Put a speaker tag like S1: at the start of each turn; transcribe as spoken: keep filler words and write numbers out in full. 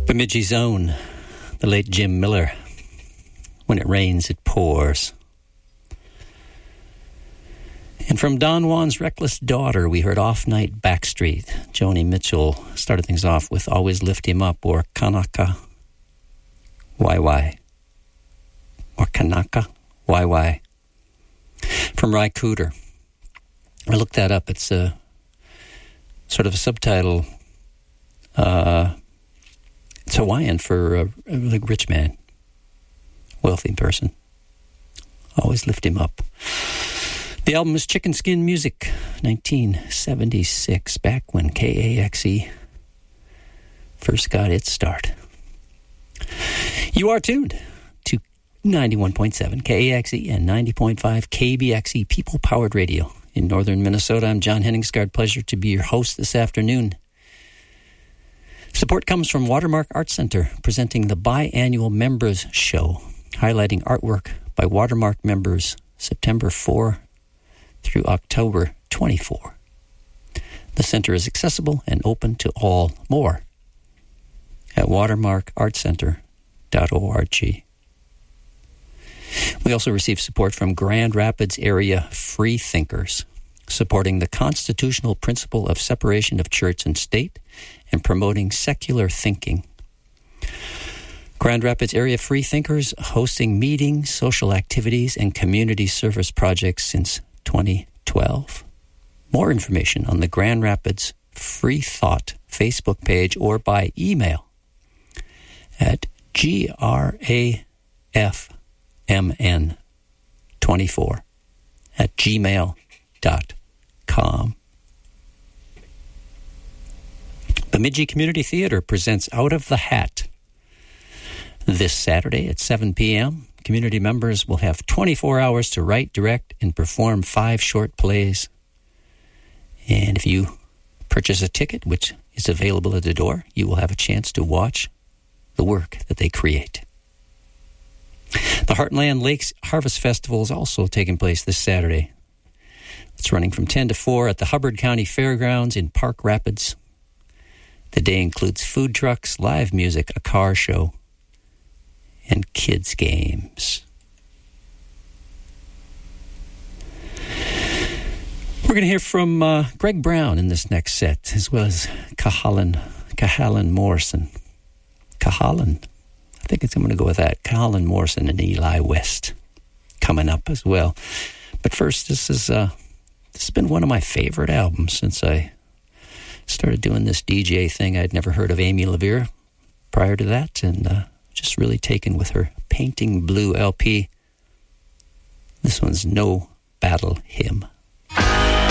S1: Bemidji Zone, the late Jim Miller. When it rains, it pours. And from Don Juan's Reckless Daughter, we heard Off Night Backstreet. Joni Mitchell started things off with Always Lift Him Up, or Kanaka Why Why. Or Kanaka Why Why. From Ry Cooder. I looked that up. It's a sort of a subtitle. Uh, it's Hawaiian for a, a really rich man, wealthy person. Always lift him up. The album is Chicken Skin Music, nineteen seventy-six, back when K A X E first got its start. You are tuned to ninety-one point seven K A X E and ninety point five K B X E People-Powered Radio in northern Minnesota. I'm John Henningsgaard. Pleasure to be your host this afternoon. Support comes from Watermark Art Center, presenting the biannual Members Show, highlighting artwork by Watermark members September fourth through October twenty-fourth. The center is accessible and open to all. More at watermark art center dot org. We also receive support from Grand Rapids area Free Thinkers, supporting the constitutional principle of separation of church and state and promoting secular thinking. Grand Rapids area Free Thinkers hosting meetings, social activities, and community service projects since twenty twelve. More information on the Grand Rapids Free Thought Facebook page or by email at G R A F M N twenty-four at gmail dot com. Bemidji Community Theater presents Out of the Hat. This Saturday at seven p.m., community members will have twenty-four hours to write, direct, and perform five short plays. And if you purchase a ticket, which is available at the door, you will have a chance to watch the work that they create. The Heartland Lakes Harvest Festival is also taking place this Saturday. It's running from ten to four at the Hubbard County Fairgrounds in Park Rapids. The day includes food trucks, live music, a car show, and kids' games. We're going to hear from uh, Greg Brown in this next set, as well as Cahalan, Cahalan Morrison. Cahalan, I think it's, I'm going to go with that. Cahalan Morrison and Eli West coming up as well. But first, this is uh, this has been one of my favorite albums since I started doing this D J thing. I'd never heard of Amy LaVere prior to that, and uh, just really taken with her Painting Blue L P. This one's No Battle Hymn.